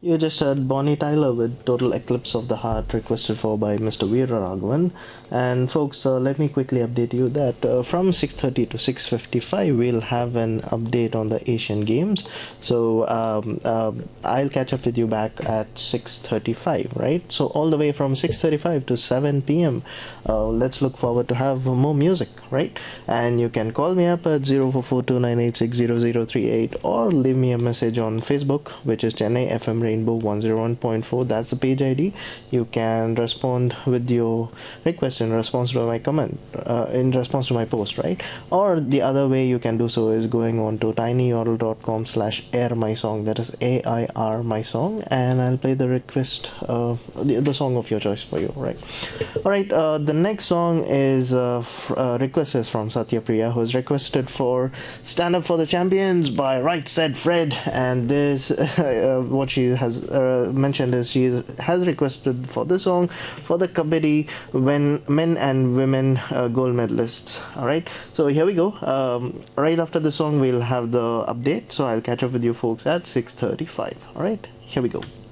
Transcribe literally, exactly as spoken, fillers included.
You just heard Bonnie Tyler with Total Eclipse of the Heart, requested for by Mister Veera Raghavan. And folks, uh, let me quickly update you that uh, from six thirty to six fifty-five, we'll have an update on the Asian Games. So um, um I'll catch up with you back at six thirty-five, right? So all the way from six thirty-five to seven p m, uh, let's look forward to have more music, right? And you can call me up at zero four four two nine eight six zero zero three eight or leave me a message on Facebook, which is Chennai F M Rainbow one oh one point four. That's the page I D. You can respond with your request in response to my comment, uh, in response to my post, right? Or the other way you can do so is going on to tinyurl dot com slash air my song. That is A I R my song, and I'll play the request, uh, the, the song of your choice for you, right? All right. Uh, the next song is uh, f- uh, request is from Satya Priya, who's requested for "Stand Up for the Champions" by Right Said Fred, and this uh, what she has uh, mentioned is she has requested for this song for the Kabaddi when men and women uh, gold medalists. All right, so here we go. Um, right after the song, we'll have the update. So I'll catch up with you folks at six thirty-five. All right, here we go.